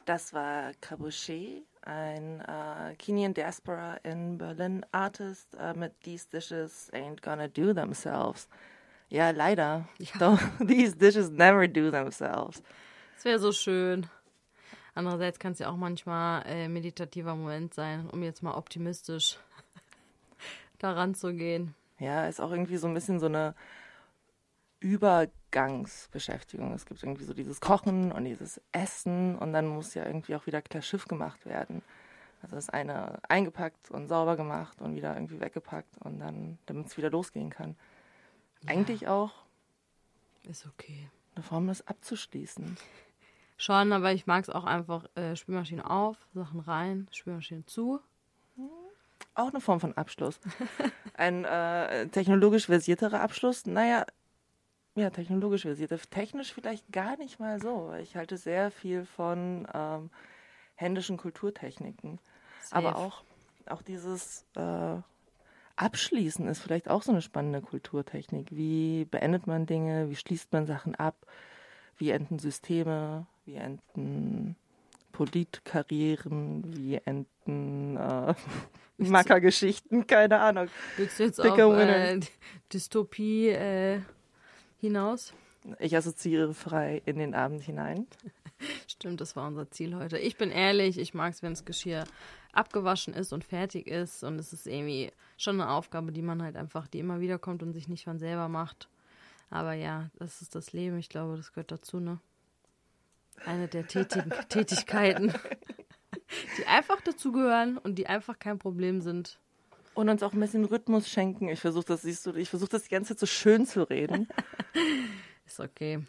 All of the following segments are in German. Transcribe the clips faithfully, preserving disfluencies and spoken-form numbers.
Das war Caboche, ein äh, Kenyan Diaspora in Berlin Artist äh, mit These Dishes Ain't Gonna Do Themselves. Ja, leider. Ja. Don't, these dishes never do themselves. Das wäre so schön. Andererseits kann es ja auch manchmal äh, meditativer Moment sein, um jetzt mal optimistisch daran zu gehen. Ja, ist auch irgendwie so ein bisschen so eine Übergangsbeschäftigung. Es gibt irgendwie so dieses Kochen und dieses Essen und dann muss ja irgendwie auch wieder klar Schiff gemacht werden. Also das eine eingepackt und sauber gemacht und wieder irgendwie weggepackt und dann, damit es wieder losgehen kann. Ja. Eigentlich auch Ist okay. eine Form, das abzuschließen. Schon, aber ich mag es auch einfach, äh, Spülmaschine auf, Sachen rein, Spülmaschine zu. Auch eine Form von Abschluss. Ein äh, technologisch versierterer Abschluss, naja, ja, technologisch versiert. Technisch vielleicht gar nicht mal so. Ich halte sehr viel von ähm, händischen Kulturtechniken. Safe. Aber auch, auch dieses äh, Abschließen ist vielleicht auch so eine spannende Kulturtechnik. Wie beendet man Dinge? Wie schließt man Sachen ab? Wie enden Systeme? Wie enden Politkarrieren? Wie enden äh, Mackergeschichten? Keine Ahnung. Willst du jetzt Pick auf a winner. äh, Dystopie äh, hinaus? Ich assoziiere frei in den Abend hinein. Stimmt, das war unser Ziel heute. Ich bin ehrlich, ich mag es, wenn das Geschirr abgewaschen ist und fertig ist. Und es ist irgendwie schon eine Aufgabe, die man halt einfach, die immer wieder kommt und sich nicht von selber macht. Aber ja, das ist das Leben. Ich glaube, das gehört dazu, ne? Eine der tätigen Tätigkeiten, die einfach dazugehören und die einfach kein Problem sind. Und uns auch ein bisschen Rhythmus schenken. Ich versuche das, siehst du, ich versuche das die ganze Zeit so schön zu reden. Ist okay.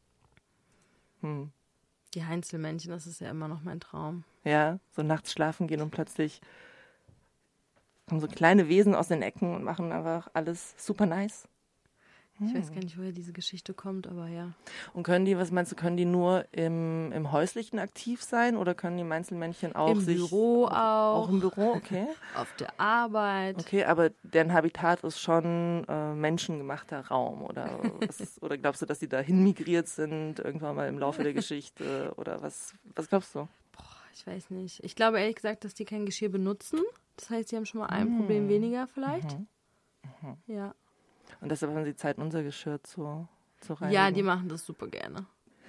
Hm. Die Heinzelmännchen, das ist ja immer noch mein Traum. Ja, so nachts schlafen gehen und plötzlich kommen so kleine Wesen aus den Ecken und machen einfach alles super nice. Ich weiß gar nicht, woher diese Geschichte kommt, aber ja. Und können die, was meinst du, können die nur im, im Häuslichen aktiv sein oder können die Einzelmännchen auch Im sich... Büro auch. Auch im Büro, okay. Auf der Arbeit. Okay, aber deren Habitat ist schon äh, menschengemachter Raum oder was ist, oder glaubst du, dass die dahin migriert sind irgendwann mal im Laufe der Geschichte oder was, was glaubst du? Boah, ich weiß nicht. Ich glaube ehrlich gesagt, dass die kein Geschirr benutzen. Das heißt, sie haben schon mal ein Problem weniger vielleicht. Mhm. Mhm. Ja. Und deshalb haben sie Zeit, unser Geschirr zu, zu reinigen. Ja, die machen das super gerne.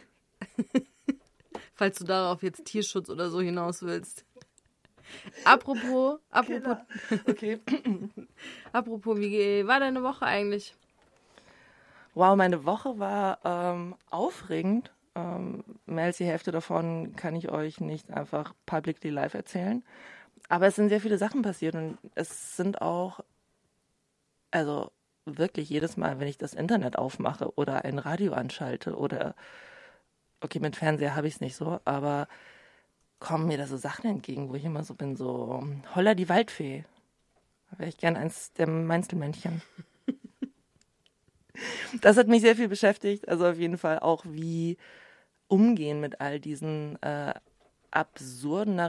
Falls du darauf jetzt Tierschutz oder so hinaus willst. Apropos, apropos, Okay. apropos, wie war deine Woche eigentlich? Wow, meine Woche war ähm, aufregend. Ähm, mehr als die Hälfte davon kann ich euch nicht einfach publicly live erzählen. Aber es sind sehr viele Sachen passiert und es sind auch, also wirklich jedes Mal, wenn ich das Internet aufmache oder ein Radio anschalte oder, okay, mit Fernseher habe ich es nicht so, aber kommen mir da so Sachen entgegen, wo ich immer so bin, so, holla die Waldfee. Da wäre ich gern eins der Meinzelmännchen. Das hat mich sehr viel beschäftigt, also auf jeden Fall auch, wie umgehen mit all diesen äh, absurden